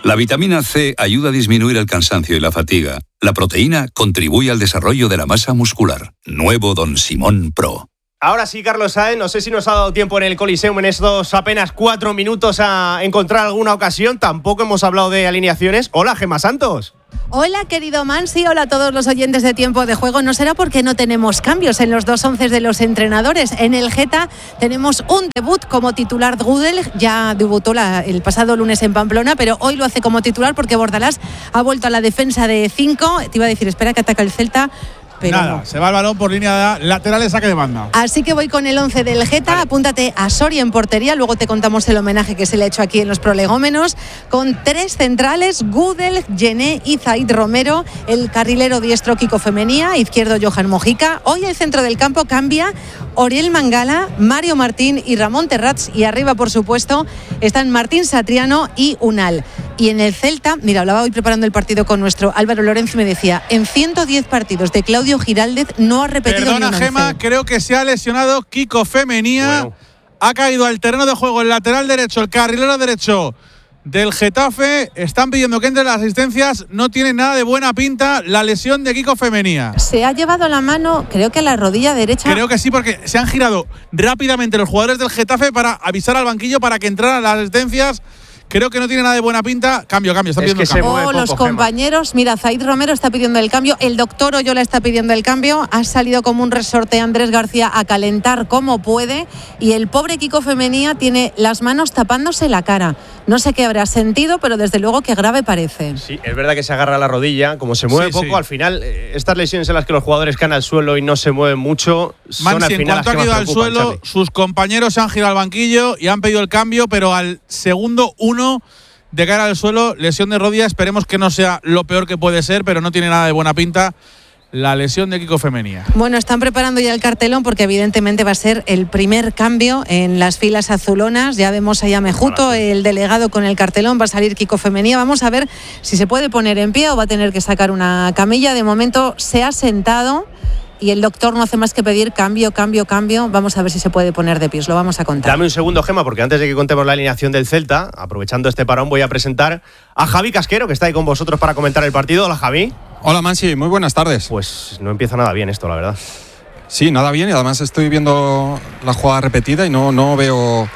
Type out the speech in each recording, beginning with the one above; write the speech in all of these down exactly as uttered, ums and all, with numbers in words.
La vitamina C ayuda a disminuir el cansancio y la fatiga. La proteína contribuye al desarrollo de la masa muscular. Nuevo Don Simón Pro. Ahora sí, Carlos Sáenz, no sé si nos ha dado tiempo en el Coliseum en estos apenas cuatro minutos a encontrar alguna ocasión. Tampoco hemos hablado de alineaciones. Hola, Gemma Santos. Hola, querido Mansi, hola a todos los oyentes de Tiempo de Juego. No será porque no tenemos cambios en los dos once de los entrenadores. En el Geta tenemos un debut como titular. Gudel ya debutó la, el pasado lunes en Pamplona, pero hoy lo hace como titular porque Bordalás ha vuelto a la defensa de cinco. Te iba a decir, espera que ataca el Celta. Pero nada, no. Se va el balón por línea lateral de saque de banda. Así que voy con el once del Geta. Vale. Apúntate a Soria en portería. Luego te contamos el homenaje que se le ha hecho aquí en los prolegómenos. Con tres centrales: Gudel, Gené y Zaid Romero. El carrilero diestro Kiko Femenía. Izquierdo Johan Mojica. Hoy el centro del campo cambia. Oriel Mangala, Mario Martín y Ramón Terrats. Y arriba, por supuesto, están Martín Satriano y Unal. Y en el Celta, mira, hablaba hoy preparando el partido con nuestro Álvaro Lorenzo y me decía, en ciento diez partidos de Claudio Giraldez no ha repetido Perdona, ni un Gema, once. Creo que se ha lesionado Kiko Femenía. Bueno. Ha caído al terreno de juego el lateral derecho, el carrilero derecho del Getafe. Están pidiendo que entre las asistencias. No tiene nada de buena pinta la lesión de Kiko Femenía. Se ha llevado la mano, creo que a la rodilla derecha. Creo que sí, porque se han girado rápidamente los jugadores del Getafe para avisar al banquillo para que entraran las asistencias. Creo que no tiene nada de buena pinta. Cambio, cambio, está pidiendo es que el cambio. Oh, los poco, compañeros, Gema. mira, Zaid Romero está pidiendo el cambio, el doctor Oyola está pidiendo el cambio, ha salido como un resorte Andrés García a calentar como puede y el pobre Kiko Femenía tiene las manos tapándose la cara. No sé qué habrá sentido, pero desde luego que grave parece. Sí, es verdad que se agarra la rodilla, como se mueve sí, poco, sí. al final, estas lesiones en las que los jugadores caen al suelo y no se mueven mucho, son Mansi, al final en cuanto las ha que caído más al preocupan, suelo, Charlie. sus compañeros se han girado al banquillo y han pedido el cambio, pero al segundo uno de cara al suelo, lesión de rodilla. Esperemos que no sea lo peor que puede ser, pero no tiene nada de buena pinta la lesión de Kiko Femenía. Bueno, están preparando ya el cartelón porque evidentemente va a ser el primer cambio en las filas azulonas. Ya vemos a Mejuto, el delegado con el cartelón, va a salir Kiko Femenía. Vamos a ver si se puede poner en pie o va a tener que sacar una camilla. De momento se ha sentado y el doctor no hace más que pedir cambio, cambio, cambio. Vamos a ver si se puede poner de pie, lo vamos a contar. Dame un segundo, Gema, porque antes de que contemos la alineación del Celta, aprovechando este parón, voy a presentar a Javi Casquero, que está ahí con vosotros para comentar el partido. Hola, Javi. Hola, Mansi, muy buenas tardes. Pues no empieza nada bien esto, la verdad. Sí, nada bien, y además estoy viendo la jugada repetida y no, no veo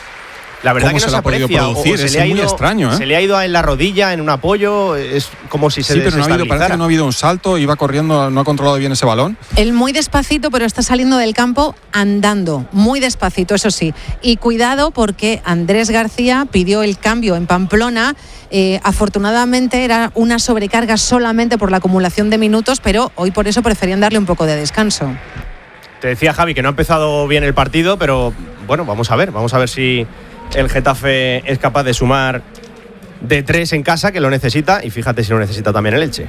La verdad cómo que no se se la ha podido aprecia, producir. o, o se es le ha muy ido, extraño, ¿eh? Se le ha ido en la rodilla, en un apoyo, es como si se Sí, pero no ha habido, parece desestabilizara. que no ha habido un salto, iba corriendo, no ha controlado bien ese balón. Él muy despacito, pero está saliendo del campo andando, muy despacito, eso sí. Y cuidado porque Andrés García pidió el cambio en Pamplona. Eh, afortunadamente era una sobrecarga solamente por la acumulación de minutos, pero hoy por eso preferían darle un poco de descanso. Te decía, Javi, que no ha empezado bien el partido, pero bueno, vamos a ver, vamos a ver si el Getafe es capaz de sumar de tres en casa, que lo necesita, y fíjate si lo necesita también el Elche.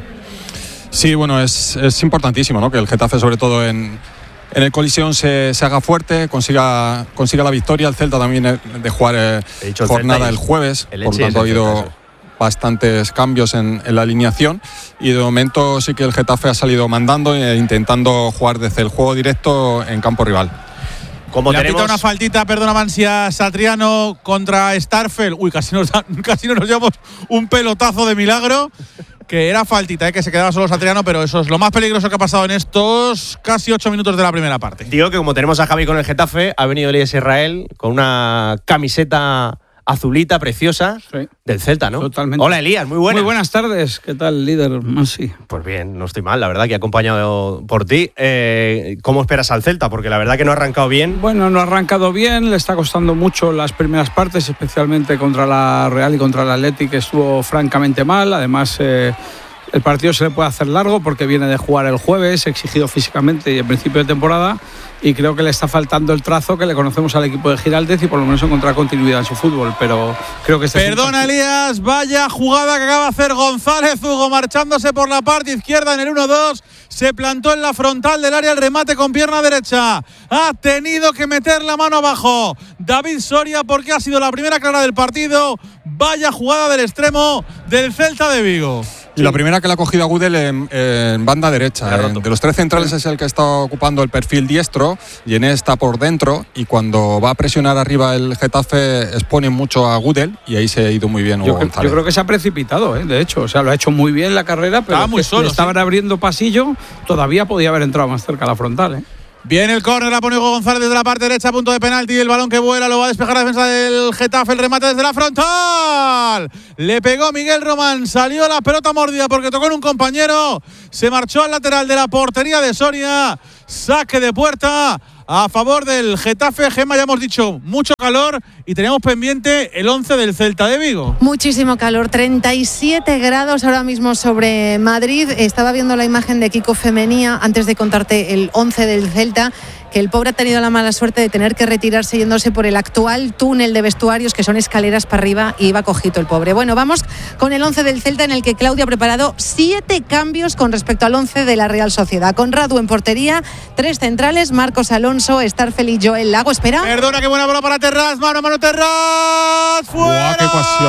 Sí, bueno, es, es importantísimo, ¿no? Que el Getafe, sobre todo en, en el Coliseum, se, se haga fuerte, consiga, consiga la victoria. El Celta también de jugar eh, He dicho el jornada Celta y el jueves, el por Elche lo tanto ha es el habido Celta, bastantes cambios en, en la alineación y de momento sí que el Getafe ha salido mandando e intentando jugar desde el juego directo en campo rival. Como Le ha tenemos pitado una faltita, perdona, Mansia, Satriano contra Starfel. Uy, casi nos, da, casi nos llevamos un pelotazo de milagro. Que era faltita, ¿eh? Que se quedaba solo Satriano, pero eso es lo más peligroso que ha pasado en estos casi ocho minutos de la primera parte. Digo que como tenemos a Javi con el Getafe, ha venido Elías Israel con una camiseta azulita preciosa Sí. del Celta, ¿no? Totalmente. Hola, Elías, muy buenas. Muy buenas tardes. ¿Qué tal, líder Mansi? Pues bien, no estoy mal, la verdad que he acompañado por ti. Eh, ¿Cómo esperas al Celta? Porque la verdad que no ha arrancado bien. Bueno, no ha arrancado bien, le está costando mucho las primeras partes, especialmente contra la Real y contra el Athletic, que estuvo francamente mal. Además, eh, el partido se le puede hacer largo porque viene de jugar el jueves, exigido físicamente y en principio de temporada, y creo que le está faltando el trazo que le conocemos al equipo de Giraldez y por lo menos encontrar continuidad en su fútbol, pero creo que este Perdona, es un Elías, vaya jugada que acaba de hacer González Hugo, marchándose por la parte izquierda en el uno dos, se plantó en la frontal del área el remate con pierna derecha, ha tenido que meter la mano abajo David Soria porque ha sido la primera clara del partido. Vaya jugada del extremo del Celta de Vigo. Y la primera que le ha cogido a Gudel en, en banda derecha. En, de los tres centrales es el que está ocupando el perfil diestro. Yené está por dentro y cuando va a presionar arriba el Getafe expone mucho a Gudel y ahí se ha ido muy bien Hugo yo, González. Yo creo que se ha precipitado, ¿eh? De hecho. O sea, lo ha hecho muy bien la carrera, pero Estaba muy solo, le estaban sí. abriendo pasillo. Todavía podía haber entrado más cerca a la frontal, ¿eh? Viene el córner, la pone Hugo González desde la parte derecha, punto de penalti, el balón que vuela, lo va a despejar la defensa del Getafe, el remate desde la frontal. Le pegó Miguel Román, salió la pelota mordida porque tocó en un compañero, se marchó al lateral de la portería de Soria, saque de puerta a favor del Getafe. Gemma, ya hemos dicho, mucho calor y teníamos pendiente el once del Celta de Vigo. Muchísimo calor, treinta y siete grados ahora mismo sobre Madrid. Estaba viendo la imagen de Kiko Femenía antes de contarte el once del Celta, que el pobre ha tenido la mala suerte de tener que retirarse yéndose por el actual túnel de vestuarios, que son escaleras para arriba, y iba cojito el pobre. Bueno, vamos con el once del Celta, en el que Claudio ha preparado siete cambios con respecto al once de la Real Sociedad. Con Radu en portería, tres centrales, Marcos Alonso, Starfel y Joel Lago. Espera. Perdona, qué buena bola para Terraz, mano a mano Terraz, fuera. ¡Buah, qué ecuación!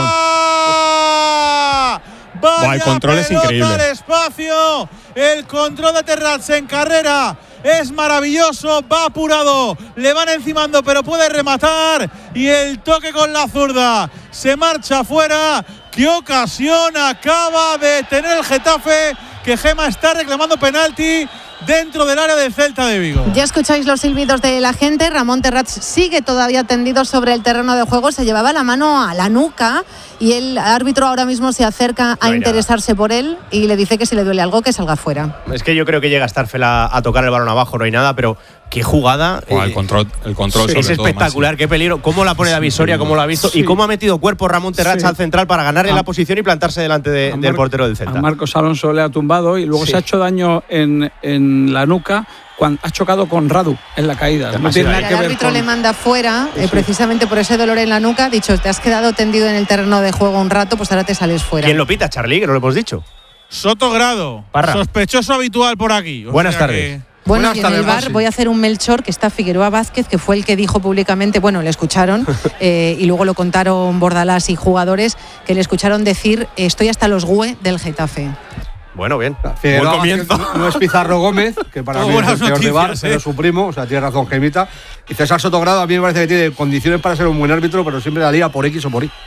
Vaya, Buah, el control es pelota increíble. al espacio, el control de Terraz en carrera es maravilloso, va apurado, le van encimando pero puede rematar y el toque con la zurda se marcha fuera. ¡Qué ocasión acaba de tener el Getafe! Que Gema está reclamando penalti dentro del área del Celta de Vigo. Ya escucháis los silbidos de la gente. Ramón Terraz sigue todavía tendido sobre el terreno de juego, se llevaba la mano a la nuca y el árbitro ahora mismo se acerca a No hay interesarse nada. por él y le dice que si le duele algo que salga fuera. Es que yo creo que llega Starfel a, a tocar el balón abajo, no hay nada, pero qué jugada. Buah, el eh, control, el control es sobre todo, espectacular, Maxi. qué peligro. Cómo la pone David Soria, cómo lo ha visto Sí. y cómo ha metido cuerpo Ramón Terraz Sí. al central para ganarle A- la posición y plantarse delante de- A del Mar- portero del Celta. A Marcos Alonso le ha tumbado y luego Sí. se ha hecho daño en, en la nuca cuando ha chocado con Radu en la caída. No Ha sido tiene ahí. nada El que ver árbitro con... le manda fuera, eh, Sí. precisamente por ese dolor en la nuca. Ha dicho, te has quedado tendido en el terreno de juego un rato, pues ahora te sales fuera. ¿Quién lo pita, Charlie? Que no lo hemos dicho. Soto Grado, Parra. sospechoso habitual por aquí. O Buenas sea tardes. que- Bueno, Buenas y en el tardes, bar Maxi. voy a hacer un Melchor, que está Figueroa Vázquez, que fue el que dijo públicamente, bueno, le escucharon, eh, y luego lo contaron Bordalás y jugadores, que le escucharon decir, estoy hasta los güe del Getafe. Bueno, bien. Figueroa Buen comienzo. Vázquez no es Pizarro Gómez, que para Todo mí es buenas el peor de bar, noticias, pero ¿eh? es su primo, o sea, tiene razón Gemita. Y César Sotogrado a mí me parece que tiene condiciones para ser un buen árbitro, pero siempre la lía por X o por Y.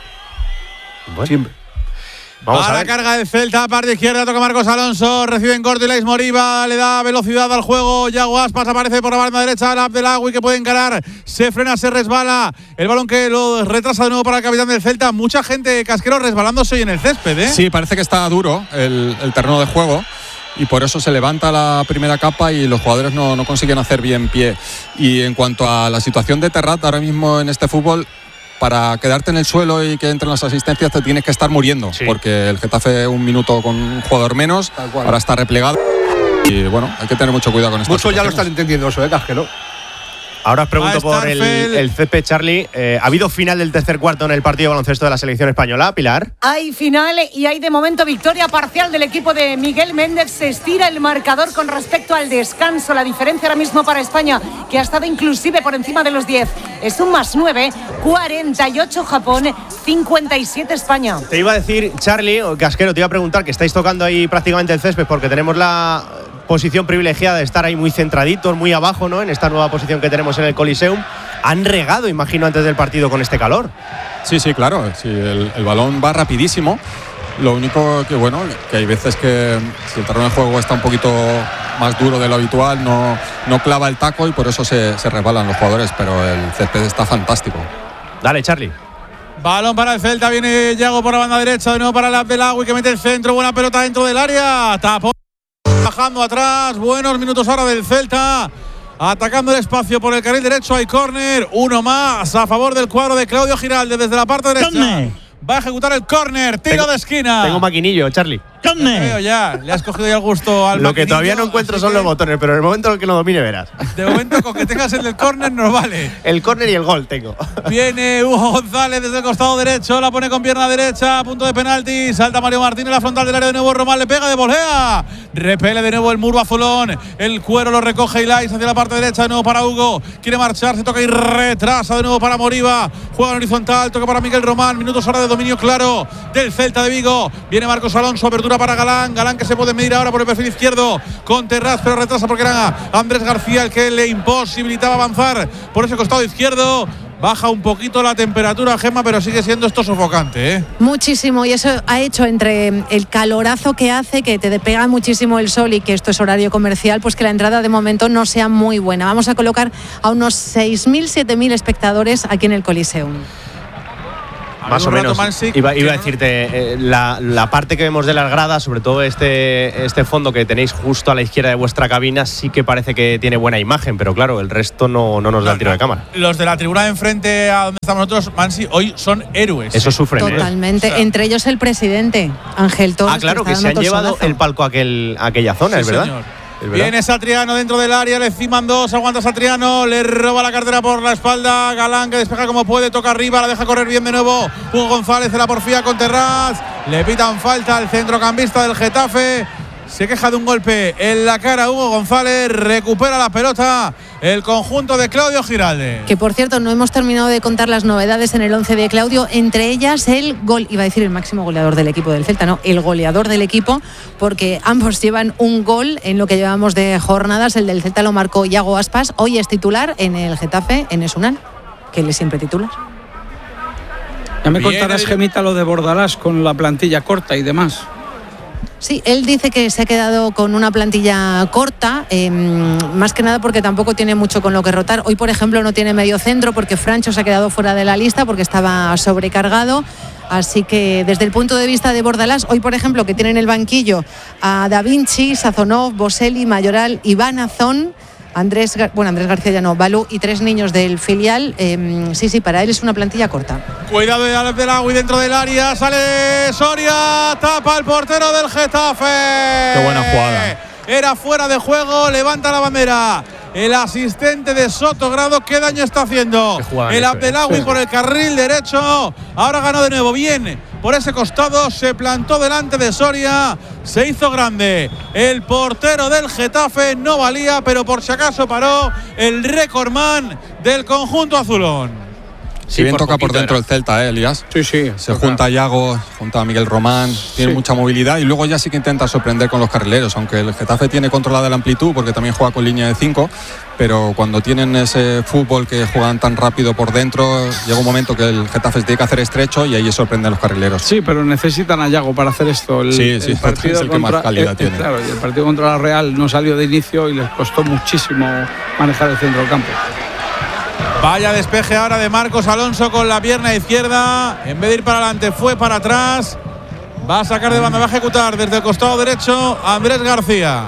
Siempre. Vamos Va a la ver. carga del Celta, parte izquierda, toca Marcos Alonso, recibe en corto Ilais Moriba, le da velocidad al juego, Yago Aspas aparece por la banda derecha, la Abdelagui que puede encarar, se frena, se resbala, el balón que lo retrasa de nuevo para el capitán del Celta, mucha gente, Casquero, resbalándose hoy en el césped, ¿eh? Sí, parece que está duro el, el terreno de juego y por eso se levanta la primera capa y los jugadores no, no consiguen hacer bien pie. Y en cuanto a la situación de Terrat, ahora mismo en este fútbol, para quedarte en el suelo y que entren las asistencias te tienes que estar muriendo, Sí. porque el Getafe un minuto con un jugador menos, Tal cual. ahora está replegado y bueno, hay que tener mucho cuidado con esto. Muchos ya lo están entendiendo eso, ¿eh, Casquero? Ahora os pregunto Va por el, Starfel. el césped, Charlie. Eh, ¿Ha habido final del tercer cuarto en el partido de baloncesto de la selección española, Pilar? Hay final y hay de momento victoria parcial del equipo de Miguel Méndez. Se estira el marcador con respecto al descanso. La diferencia ahora mismo para España, que ha estado inclusive por encima de los diez, es un más nueve, cuarenta y ocho Japón, cincuenta y siete España. Te iba a decir, Charlie, o Casquero, te iba a preguntar que estáis tocando ahí prácticamente el césped porque tenemos la posición privilegiada de estar ahí muy centraditos, muy abajo, ¿no? En esta nueva posición que tenemos en el Coliseum. Han regado, imagino, antes del partido con este calor. Sí, sí, claro, sí, el, el balón va rapidísimo. Lo único que, bueno, que hay veces que si el terreno de juego está un poquito más duro de lo habitual, no, no clava el taco y por eso se, se resbalan los jugadores, pero el césped está fantástico. Dale, Charlie. Balón para el Celta, viene Yago por la banda derecha, de nuevo para el Abdelagui que mete el centro, buena pelota dentro del área, tapón bajando atrás, buenos minutos ahora del Celta, atacando el espacio por el carril derecho, hay córner, uno más a favor del cuadro de Claudio Giralde desde la parte derecha. Córner. Va a ejecutar el córner, tiro Tengo- de esquina. Tengo maquinillo, Charlie. Te veo ya, le has cogido ya el gusto al Lo que todavía no maquinillo, encuentro así son que, los botones, pero en el momento en el que lo domine verás. De momento, con que tengas el del córner nos vale. El córner y el gol tengo. Viene Hugo González desde el costado derecho, la pone con pierna derecha, punto de penalti, salta Mario Martínez, la frontal del área de nuevo, Román le pega de volea, repele de nuevo el muro azulón, el cuero lo recoge Ilais hacia la parte derecha, de nuevo para Hugo, quiere marcharse, toca y retrasa de nuevo para Moriba, juega en horizontal, toca para Miguel Román, minutos ahora de dominio claro del Celta de Vigo, viene Marcos Alonso, apertura apertura para Galán. Galán que se puede medir ahora por el perfil izquierdo con Terraz, pero retrasa porque era Andrés García el que le imposibilitaba avanzar por ese costado izquierdo. Baja un poquito la temperatura, Gemma, pero sigue siendo esto sofocante, ¿eh? Muchísimo, y eso ha hecho entre el calorazo que hace, que te pega muchísimo el sol y que esto es horario comercial, pues que la entrada de momento no sea muy buena. Vamos a colocar a unos seis mil, siete mil espectadores aquí en el Coliseum. Más o menos. Iba, iba a decirte, eh, la, la parte que vemos de las gradas, sobre todo este, este fondo que tenéis justo a la izquierda de vuestra cabina, sí que parece que tiene buena imagen, pero claro, el resto no, no nos da el tiro de cámara. Los de la tribuna de enfrente a donde estamos nosotros, Mansi, hoy son héroes. Eso sufren. Totalmente. ¿Eh? O sea, entre ellos el presidente, Ángel Torres. Ah, claro, que, que se han llevado el palco a, aquel, a aquella zona, sí, ¿es verdad? Señor. Viene Satriano dentro del área, le ciman dos, aguanta Satriano, le roba la cartera por la espalda, Galán que despeja como puede, toca arriba, la deja correr bien de nuevo, Hugo González, la porfía con Terraz, le pitan falta al centrocampista del Getafe, se queja de un golpe en la cara Hugo González, recupera la pelota el conjunto de Claudio Giralde. Que por cierto, no hemos terminado de contar las novedades en el once de Claudio, entre ellas el gol, iba a decir el máximo goleador del equipo del Celta, no, el goleador del equipo, porque ambos llevan un gol en lo que llevamos de jornadas. El del Celta lo marcó Iago Aspas, hoy es titular en el Getafe, en Esunal, que él es siempre titular. Ya me contarás, Gemita, lo de Bordalás con la plantilla corta y demás. Sí, él dice que se ha quedado con una plantilla corta, eh, más que nada porque tampoco tiene mucho con lo que rotar. Hoy, por ejemplo, no tiene medio centro porque Francho se ha quedado fuera de la lista porque estaba sobrecargado. Así que desde el punto de vista de Bordalás, hoy, por ejemplo, que tiene en el banquillo a Da Vinci, Sazonov, Boselli, Mayoral, Iván Azón, Andrés, bueno, Andrés García ya no, Balú y tres niños del filial. Eh, sí, sí, para él es una plantilla corta. Cuidado de Alex del Agua y dentro del área sale Soria, tapa el portero del Getafe. Qué buena jugada. Era fuera de juego, levanta la bandera el asistente de Sotogrado. ¿Qué daño está haciendo el Abdelagui sí. por el carril derecho? Ahora ganó de nuevo bien por ese costado, se plantó delante de Soria, se hizo grande. El portero del Getafe no valía, pero por si acaso paró el recordman del conjunto azulón. Si bien por toca por dentro era. El Celta, ¿eh, Elías? Sí, sí. Se toca. junta a Iago, junta a Miguel Román, tiene sí. mucha movilidad y luego ya sí que intenta sorprender con los carrileros, aunque el Getafe tiene controlada la amplitud porque también juega con línea de cinco, pero cuando tienen ese fútbol que juegan tan rápido por dentro, llega un momento que el Getafe se tiene que hacer estrecho y ahí sorprende a los carrileros. Sí, pero necesitan a Iago para hacer esto. El, sí, sí, el partido es el contra, que más calidad el, tiene. Claro, y el partido contra la Real no salió de inicio y les costó muchísimo manejar el centro del campo. Vaya despeje ahora de Marcos Alonso con la pierna izquierda. En vez de ir para adelante, fue para atrás. Va a sacar de banda, va a ejecutar desde el costado derecho Andrés García.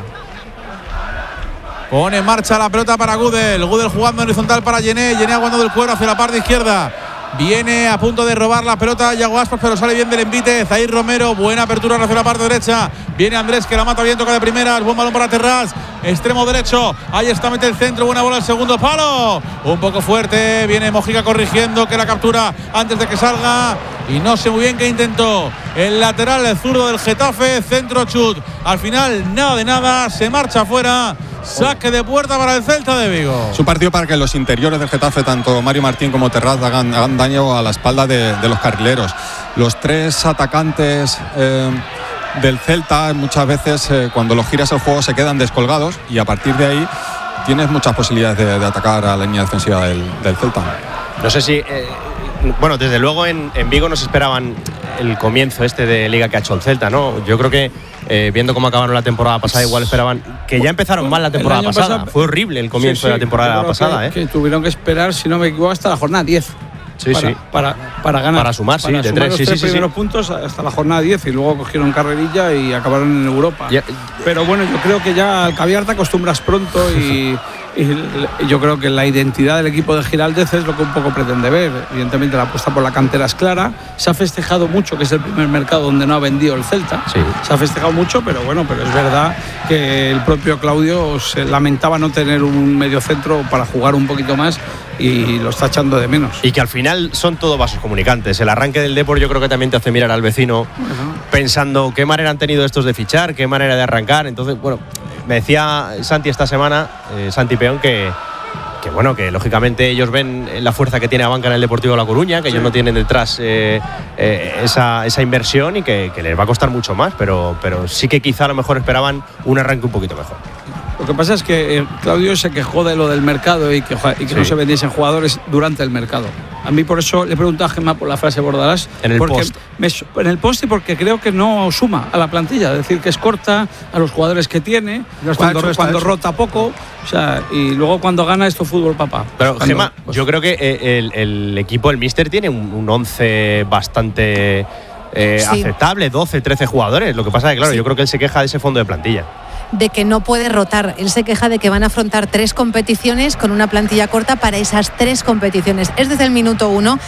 Pone en marcha la pelota para Gudel. Gudel jugando en horizontal para Yené. Yené aguantando el cuero hacia la parte izquierda. Viene a punto de robar la pelota Iago Aspas, pero sale bien del envite. Zair Romero, buena apertura hacia la parte derecha. Viene Andrés que la mata bien, toca de primeras. Buen balón para Terraz, extremo derecho. Ahí está, mete el centro, buena bola al segundo palo. Un poco fuerte, viene Mojica corrigiendo que la captura antes de que salga. Y no sé muy bien qué intentó el lateral, el zurdo del Getafe. Centro chut. Al final, nada de nada, se marcha afuera. Saque de puerta para el Celta de Vigo. Es un partido para que los interiores del Getafe, tanto Mario Martín como Terraz, hagan, hagan daño a la espalda de, de los carrileros. Los tres atacantes eh, del Celta, muchas veces eh, cuando los giras el juego se quedan descolgados y a partir de ahí tienes muchas posibilidades de, de atacar a la línea defensiva del, del Celta. No sé si... Eh, bueno, desde luego en, en Vigo nos esperaban el comienzo este de Liga que ha hecho el Celta, ¿no? Yo creo que eh, viendo cómo acabaron la temporada pasada, igual esperaban que ya empezaron mal la temporada pasada. Pasado, Fue horrible el comienzo sí, sí, de la temporada pasada, que, ¿eh? Que tuvieron que esperar, si no me equivoco, hasta la jornada diez. Sí, para, sí. Para, para ganar. Para sumar, sí, para de sumar tres. los Sí, tres sí, primeros sí. puntos hasta la jornada diez y luego cogieron carrerilla y acabaron en Europa. Ya. Pero bueno, yo creo que ya al caviar te acostumbras pronto y, y yo creo que la identidad del equipo de Giraldez es lo que un poco pretende ver. Evidentemente la apuesta por la cantera es clara. Se ha festejado mucho, que es el primer mercado donde no ha vendido el Celta. Sí. Se ha festejado mucho, pero bueno, pero es verdad que el propio Claudio se lamentaba no tener un mediocentro para jugar un poquito más y lo está echando de menos. Y que al final son todo vasos comunicantes. El arranque del Depor yo creo que también te hace mirar al vecino uh-huh. pensando qué manera han tenido estos de fichar, qué manera de arrancar. Entonces, bueno, me decía Santi esta semana, eh, Santi Peón, que, que bueno, que lógicamente ellos ven la fuerza que tiene Abanca en el Deportivo de La Coruña, que sí. ellos no tienen detrás eh, eh, esa, esa inversión y que, que les va a costar mucho más, pero, pero sí que quizá a lo mejor esperaban un arranque un poquito mejor. Lo que pasa es que eh, Claudio se quejó de lo del mercado y que, y que sí. no se vendiesen jugadores durante el mercado. A mí por eso le pregunto a Gemma por la frase Bordalás. En el porque post. Me, en el post y porque creo que no suma a la plantilla. Es decir, que es corta a los jugadores que tiene, no cuando, hecho, cuando rota poco. O sea, y luego cuando gana esto fútbol papá. Pero cuando, Gemma, pues, yo creo que el, el equipo del Míster tiene un, un once bastante eh, sí. aceptable, doce, trece jugadores. Lo que pasa es que, claro, sí. yo creo que él se queja de ese fondo de plantilla. De que no puede rotar. Él se queja de que van a afrontar tres competiciones con una plantilla corta para esas tres competiciones. Es desde el minuto uno